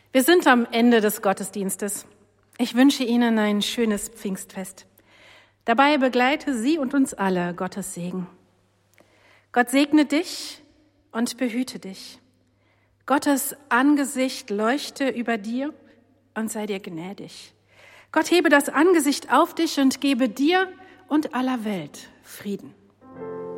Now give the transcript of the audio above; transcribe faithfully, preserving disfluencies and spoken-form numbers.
Wir sind am Ende des Gottesdienstes. Ich wünsche Ihnen ein schönes Pfingstfest. Dabei begleite Sie und uns alle Gottes Segen. Gott segne dich und behüte dich. Gottes Angesicht leuchte über dir und sei dir gnädig. Gott hebe das Angesicht auf dich und gebe dir und aller Welt Frieden.